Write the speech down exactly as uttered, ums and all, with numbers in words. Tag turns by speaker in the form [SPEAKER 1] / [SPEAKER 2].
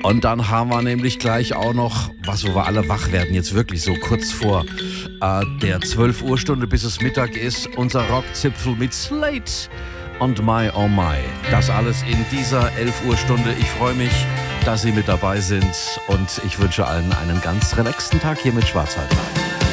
[SPEAKER 1] Und dann haben wir nämlich gleich auch noch, was wo wir alle wach werden, jetzt wirklich so kurz vor äh, der zwölf Uhr Stunde, bis es Mittag ist, unser Rockzipfel mit Slate und My Oh My. Das alles in dieser elf Uhr Stunde. Ich freue mich, dass Sie mit dabei sind und ich wünsche allen einen ganz relaxten Tag hier mit Schwarzwaldkleid.